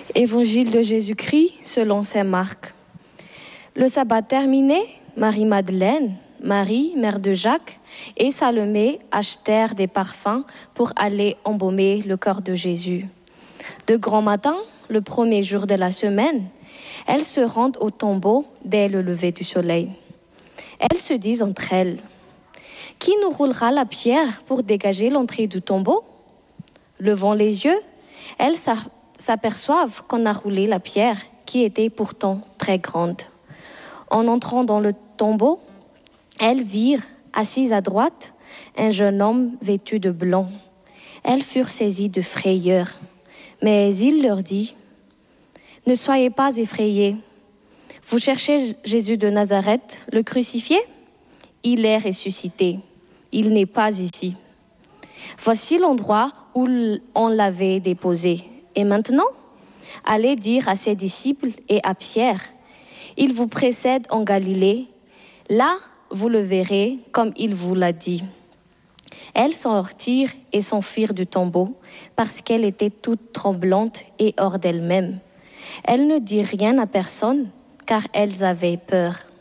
Évangile de Jésus-Christ selon saint Marc. Le sabbat terminé, Marie-Madeleine, Marie, mère de Jacques, et Salomé achetèrent des parfums pour aller embaumer le corps de Jésus. De grand matin, le premier jour de la semaine, elles se rendent au tombeau dès le lever du soleil. Elles se disent entre elles: « Qui nous roulera la pierre pour dégager l'entrée du tombeau ?» Levant les yeux, elles s'aperçoivent qu'on a roulé la pierre, qui était pourtant très grande. En entrant dans le tombeau, elles virent, assise à droite, un jeune homme vêtu de blanc. Elles furent saisies de frayeur, mais il leur dit: « Ne soyez pas effrayés. Vous cherchez Jésus de Nazareth, le crucifié ? Il est ressuscité. Il n'est pas ici. Voici l'endroit où on l'avait déposé. Et maintenant, allez dire à ses disciples et à Pierre: il vous précède en Galilée. Là, vous le verrez comme il vous l'a dit. » Elles sortirent et s'enfuirent du tombeau parce qu'elles étaient toutes tremblantes et hors d'elles-mêmes. Elles ne dirent rien à personne car elles avaient peur.